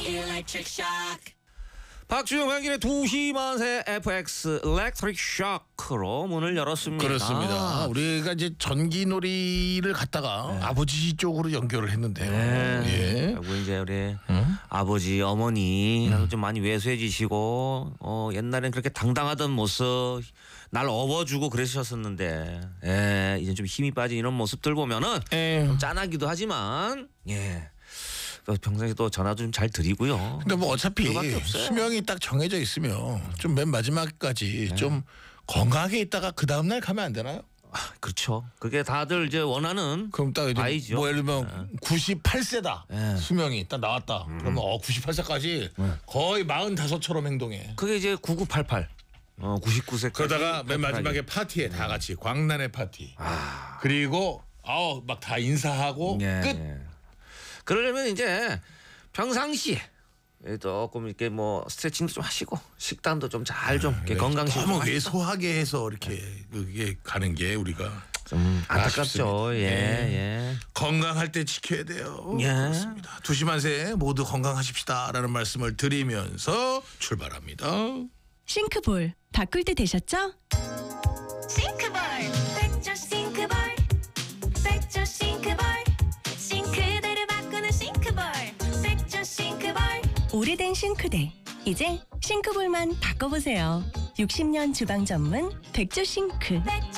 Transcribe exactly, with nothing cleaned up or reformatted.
electric shock. 박주영 한길의 두 시 만세 에프엑스 일렉트릭 쇼크로 문을 열었습니다. 그렇습니다. 우리가 이제 전기놀이를 갖다가 네. 아버지 쪽으로 연결을 했는데요. 네. 예. 그리고 이제 우리 응? 아버지, 어머니 음. 좀 많이 왜소해지시고 어, 옛날엔 그렇게 당당하던 모습 날 업어주고 그러셨었는데 예, 이제 좀 힘이 빠진 이런 모습들 보면은 에. 좀 짠하기도 하지만 예. 또 평소에 또 전화도 좀 잘 드리고요. 근데 뭐 어차피 그거밖에 없어요. 수명이 딱 정해져 있으면 좀 맨 마지막까지 네. 좀 건강하게 있다가 그 다음 날 가면 안 되나요? 아, 그렇죠. 그게 다들 이제 원하는 그럼 딱 이제 아이죠. 뭐 예를 들면 구십팔 세다 네. 수명이 딱 나왔다. 그러면 어 구십팔 세까지 거의 마흔다섯처럼 행동해. 그게 이제 구구팔팔. 어, 구십구 세. 그러다가 맨 마지막에 파티에 다 같이 광란의 파티. 그리고 아우 막 다 인사하고 예, 끝. 예. 그러려면 이제 평상시에 조금 이렇게 뭐 스트레칭도 좀 하시고 식단도 좀 잘 좀 건강식 너무 왜소하게 해서 이렇게 그게 가는 게 우리가 좀 안타깝죠. 아쉽습니다. 예, 예. 건강할 때 지켜야 돼요. 예. 그렇습니다. 두 시 만세 모두 건강하십시다라는 말씀을 드리면서 출발합니다. 싱크볼 바꿀 때 되셨죠? 싱크볼 백조 싱크볼 백조 싱크볼 싱크대를 바꾸는 싱크볼 백조 싱크볼. 오래된 싱크대 이제 싱크볼만 바꿔보세요. 육십 년 주방 전문 백조 싱크. 백조